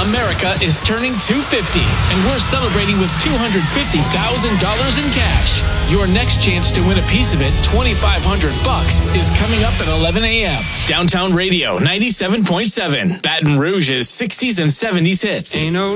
America is turning 250, and we're celebrating with $250,000 in cash. Your next chance to win a piece of it, $2,500, is coming up at 11 a.m. Downtown Radio 97.7, Baton Rouge's 60s and 70s hits. Ain't no